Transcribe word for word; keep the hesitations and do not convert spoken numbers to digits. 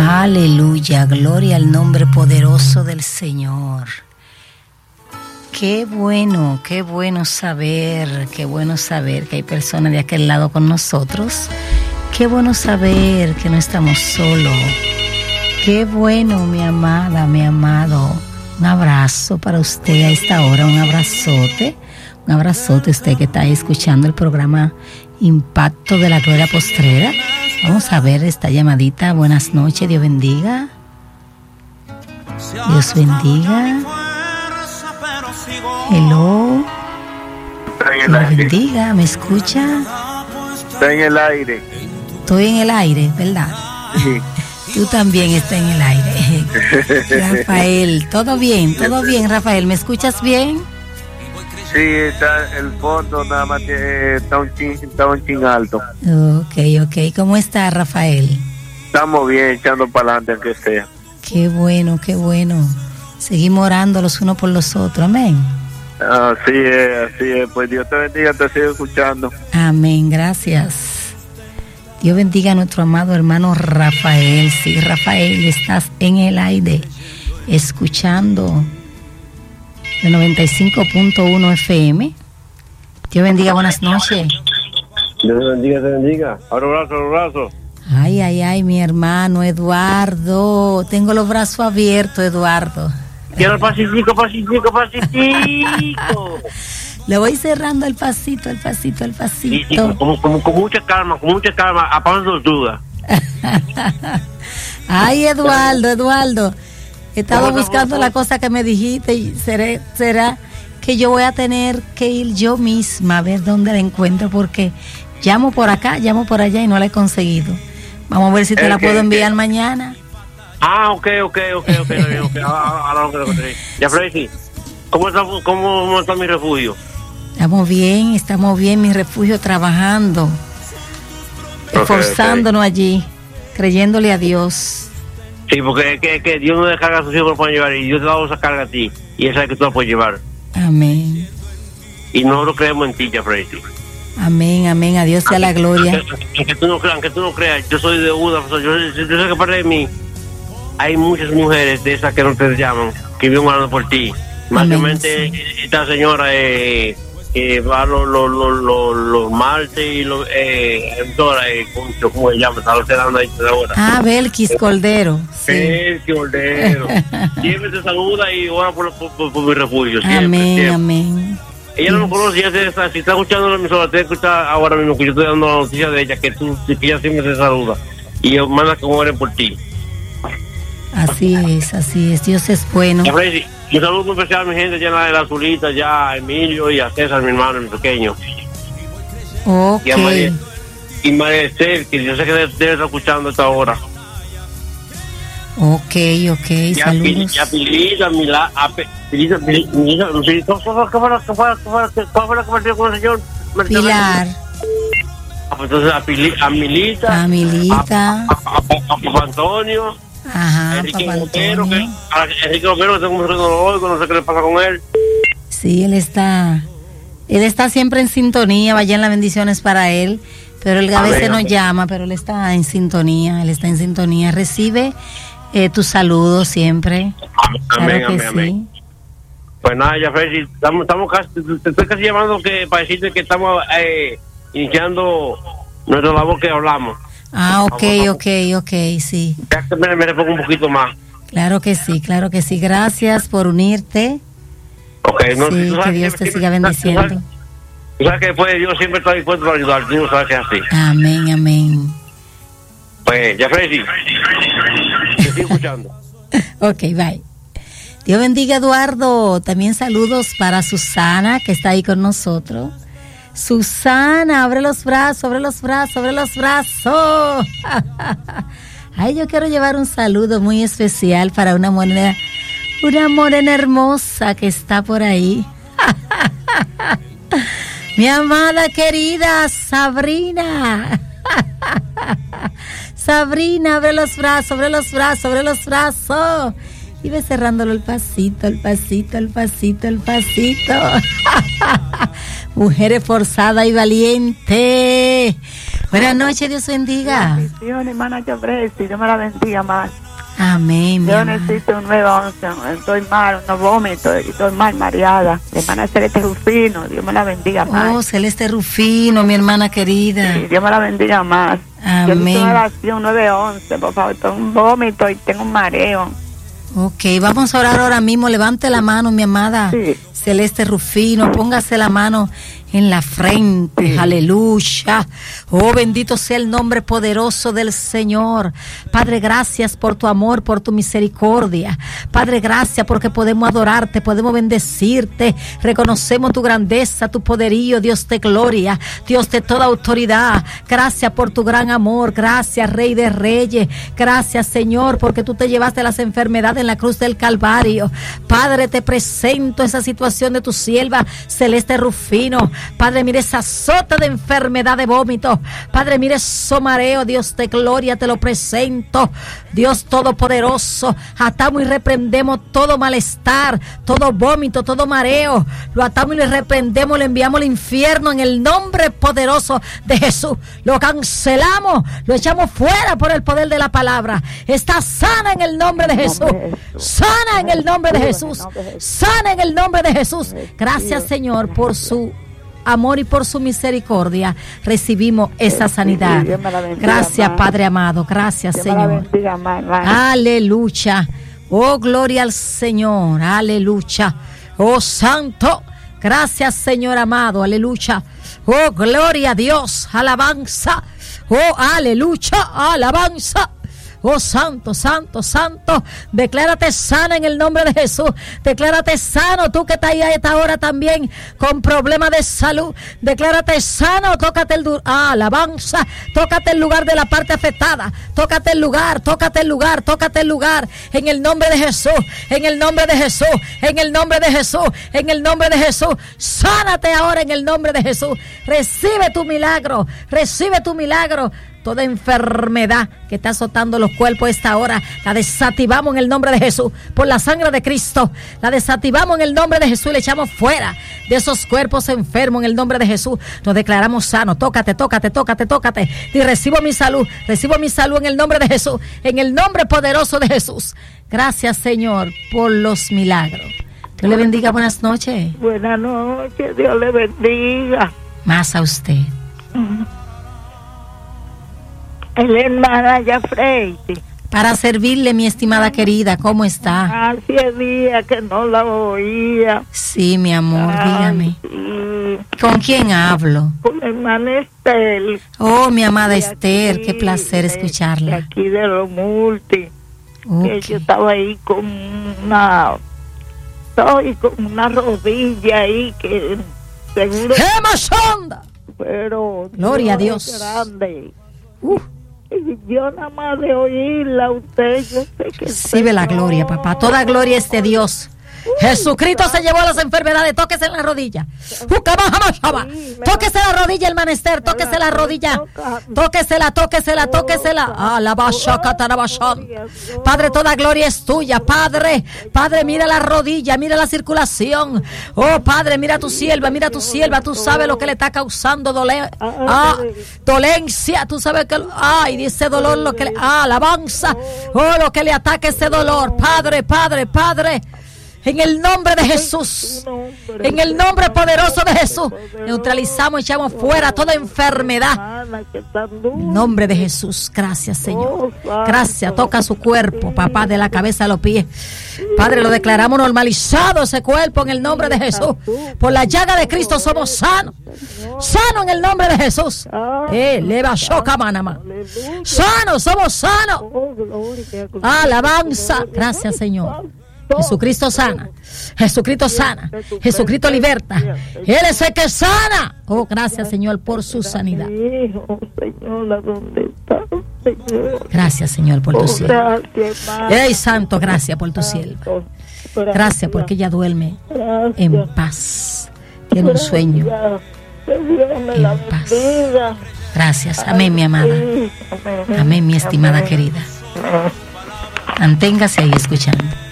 Aleluya, gloria al nombre poderoso del Señor. Qué bueno, qué bueno saber, qué bueno saber que hay personas de aquel lado con nosotros. Qué bueno saber que no estamos solos. Qué bueno, mi amada, mi amado. Un abrazo para usted a esta hora, un abrazote. Un abrazote usted que está ahí escuchando el programa Impacto de la Gloria Postrera. Vamos a ver esta llamadita. Buenas noches, Dios bendiga. Dios bendiga. Hello. Dios bendiga, ¿me escucha? Está en el aire. Estoy en el aire, ¿verdad? Sí. Tú también estás en el aire. Rafael, ¿todo bien? ¿Todo bien, Rafael? ¿Me escuchas bien? Sí, está el fondo, nada más que está un chin, está un chin alto. Ok, ok. ¿Cómo está, Rafael? Estamos bien, echando para adelante, aunque sea. Qué bueno, qué bueno. Seguimos orando los unos por los otros, amén. Así es, así es. Pues Dios te bendiga, te sigo escuchando. Amén, gracias. Dios bendiga a nuestro amado hermano Rafael. Sí, Rafael, estás en el aire, escuchando el noventa y cinco punto uno F M. Dios bendiga, buenas noches. Dios bendiga, te bendiga. Abrazo, abrazo. Ay, ay, ay, mi hermano Eduardo. Tengo los brazos abiertos, Eduardo. Quiero el pasitico, pasitico, pasitico. Le voy cerrando el pasito, el pasito, el pasito. Sí, sí, como, como, con mucha calma, con mucha calma, apagando dudas. Ay, Eduardo, Eduardo. He estado buscando la cosa que me dijiste y seré, será que yo voy a tener que ir yo misma a ver dónde la encuentro, porque llamo por acá, llamo por allá y no la he conseguido. Vamos a ver si te la que, puedo enviar que... mañana. Ah, ok, ok, ok, ok, ok. Ahora lo que lo encontré. Ya, Freddy, ¿cómo está, cómo está mi refugio? Estamos bien, estamos bien, mi refugio, trabajando, okay, esforzándonos okay. allí, creyéndole a Dios. Sí, porque es que, que Dios no descarga a sus hijos, lo pueden llevar, y Dios te da esa carga a ti, y esa es que tú la puedes llevar. Amén. Y nosotros creemos en ti, ya, Freddy. Amén, amén, a Dios sea la gloria. Aunque, aunque, tú no creas, aunque tú no creas, yo soy de una, yo, yo, yo sé que aparte de mí, hay muchas mujeres de esas que no te llaman, que viven orando por ti. Básicamente, sí. Esta señora eh, que va los lo, lo, lo, lo martes y los eh, eh, ¿cómo se llama? Está ordenando ahí ahora. Ah, Belkis Cordero. Sí. Belkis Cordero. Siempre te saluda y ora por, por, por, por mi refugio. Siempre, amén, siempre. Amén. Ella no me conoce, ella se está, si está escuchando la emisora, te escucha ahora mismo que yo estoy dando la noticia de ella, que tú, que ella siempre te saluda y manda que ore por ti. Así es, así es, Dios es bueno. Un saludo muy especial a mi gente ya de la Azulita, ya a Emilio y a César, mi hermano, mi pequeño. Ok. Y a María, y María Esther, que yo sé que debe, debe estar escuchando a esta hora. Ok, ok, y saludos. Y a Pilita, Milá, a Pilita, Pilita, ¿qué fue la que partió con el señor? Pilar. Entonces a, Pili, a Milita. A Milita. A, a, a, a Papá Antonio. Ajá, Enrique Papá Romero, Antonio. que, Enrique Romero, que tengo un no lo oigo, no sé qué le pasa con él. Sí, él está, él está siempre en sintonía, vayan las bendiciones para él, pero él a veces no llama, pero él está en sintonía, él está en sintonía, recibe eh, tus saludos siempre. Amén, claro amén, que amén, sí. amén. Pues nada, ya Freddy, estamos, estamos casi, te estoy casi llamando que para decirte que estamos eh, iniciando nuestra labor que hablamos. Ah, ok, ok, ok, sí. Ya que me, me repongo un poquito más. Claro que sí, claro que sí. Gracias por unirte. Ok, no, sí, tú que Dios te siga bendiciendo. Tú sabes, tú sabes que después Dios siempre está dispuesto para ayudar. Tú no sabes que es así. Amén, amén. Pues, ya Freddy, te estoy escuchando. Ok, bye. Dios bendiga, Eduardo. También saludos para Susana, que está ahí con nosotros. Susana, abre los brazos, abre los brazos, abre los brazos. Ay, yo quiero llevar un saludo muy especial para una morena, una morena hermosa que está por ahí. Mi amada querida Sabrina. Sabrina, abre los brazos, abre los brazos, abre los brazos. Y ve cerrándolo el pasito, el pasito, el pasito, el pasito. Mujer esforzada y valiente. Buenas noches, Dios bendiga. Bendiciones, hermana Chabresi, Dios me la bendiga más. Amén, mi Yo amor. necesito un nueve once, estoy mal, no vómito, estoy mal mareada. Hermana Celeste Rufino, Dios me la bendiga más. Oh, Celeste Rufino, mi hermana querida. Sí, Dios me la bendiga más. Amén. Yo necesito una oración nueve once, por favor, tengo un vómito y tengo un mareo. Ok, vamos a orar ahora mismo. Levante la mano, mi amada Sí. Celeste Rufino. Póngase la mano en la frente. Sí. Aleluya. Oh, bendito sea el nombre poderoso del Señor. Padre, gracias por tu amor, por tu misericordia. Padre, gracias porque podemos adorarte, podemos bendecirte. Reconocemos tu grandeza, tu poderío, Dios de gloria, Dios de toda autoridad. Gracias por tu gran amor. Gracias, Rey de Reyes. Gracias, Señor, porque tú te llevaste las enfermedades en la cruz del Calvario. Padre, te presento esa situación de tu sierva Celeste Rufino. Padre, mire esa sota de enfermedad de vómito. Padre, mire ese mareo, Dios de gloria, te lo presento. Dios todopoderoso, atamos y reprendemos todo malestar, todo vómito, todo mareo. Lo atamos y le reprendemos, le enviamos al infierno en el nombre poderoso de Jesús. Lo cancelamos, lo echamos fuera por el poder de la palabra. Está sana en el nombre de Jesús. Sana en el nombre de Jesús. Sana en el nombre de Jesús. Gracias, Señor, por su amor y por su misericordia. Recibimos esa sanidad. Gracias, Padre amado. Gracias, Señor. Aleluya. Oh, gloria al Señor. Aleluya. Oh, santo. Gracias, Señor amado. Aleluya. Oh, gloria a Dios. Alabanza. Oh, aleluya. Alabanza. Oh, santo, santo, santo. Declárate sana en el nombre de Jesús. Declárate sano, tú que estás ahí a esta hora también con problemas de salud. Declárate sano, tócate el du- ah, alabanza. Tócate el lugar de la parte afectada. Tócate el lugar, tócate el lugar, tócate el lugar. En el nombre de Jesús, en el nombre de Jesús, en el nombre de Jesús, en el nombre de Jesús. Sánate ahora en el nombre de Jesús. Recibe tu milagro, recibe tu milagro. Toda enfermedad que está azotando los cuerpos a esta hora, la desactivamos en el nombre de Jesús, por la sangre de Cristo. La desactivamos en el nombre de Jesús y le echamos fuera de esos cuerpos enfermos en el nombre de Jesús. Nos declaramos sanos. Tócate, tócate, tócate, tócate. Y recibo mi salud, recibo mi salud en el nombre de Jesús, en el nombre poderoso de Jesús. Gracias, Señor, por los milagros. Dios le bendiga, buenas noches. Buenas noches, Dios le bendiga. Más a usted. Mm. El hermana Jafreiti. Para servirle, mi estimada querida, ¿cómo está? Hace días que no la oía. Sí, mi amor, Ay, dígame. Sí. ¿Con quién hablo? Con la hermana Estel. Oh, mi amada De Esther, aquí, qué placer de- escucharla. de aquí de los multi. Okay. Que yo estaba ahí con una... Estoy con una rodilla ahí que seguro... ¡Qué machonda! Pero... Gloria a Dios Dios. es grande. Uf, Y yo nada más de oírla a usted, yo sé que... recibe la gloria, papá. Toda gloria es de Dios. Jesucristo se llevó las enfermedades. Tóquese en la rodilla. Tóquese la rodilla, hermana Esther. Tóquese la rodilla. Tóquesela, tóquesela, tóquesela. Ah, la basha, catarabashón. Padre, toda gloria es tuya. Padre, Padre, mira la rodilla, mira la circulación. Oh, Padre, mira a tu sierva, mira a tu sierva. Tú sabes lo que le está causando dole ah, dolencia. Tú sabes que. Ay, dice dolor lo que le. Ah, alabanza. Oh, lo que le ataca ese dolor. Padre, Padre, Padre. En el nombre de Jesús, en el nombre poderoso de Jesús, neutralizamos y echamos fuera toda enfermedad. En el nombre de Jesús, gracias, Señor. Gracias, toca su cuerpo, papá, de la cabeza a los pies. Padre, lo declaramos normalizado ese cuerpo en el nombre de Jesús. Por la llaga de Cristo somos sanos. Sanos en el nombre de Jesús. Eh, leva shoka manama. Sanos, somos sanos. Alabanza, gracias, Señor. Jesucristo sana, Jesucristo sana, Jesucristo liberta. Él es el que sana. Oh, gracias, Señor, por su sanidad. Gracias, Señor, por tu cielo. Ey, santo, gracias por tu cielo. Gracias porque ella duerme en paz. Tiene un sueño en paz. Gracias. Amén, mi amada. Amén, mi estimada querida. Manténgase ahí escuchando.